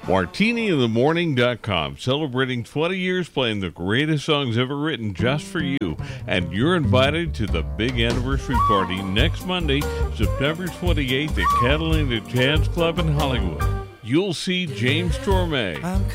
MartiniInTheMorning.com, celebrating 20 years playing the greatest songs ever written just for you. And you're invited to the big anniversary party next Monday, September 28th at Catalina Jazz Club in Hollywood. You'll see James Torme,